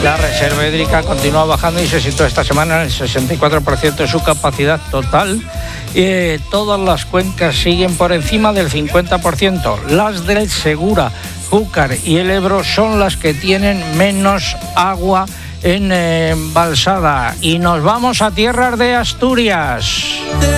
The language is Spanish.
La reserva hídrica continúa bajando y se sitúa esta semana en el 64% de su capacidad total. Todas las cuencas siguen por encima del 50%. Las del Segura, Júcar y el Ebro son las que tienen menos agua en embalsada. Y nos vamos a tierras de Asturias.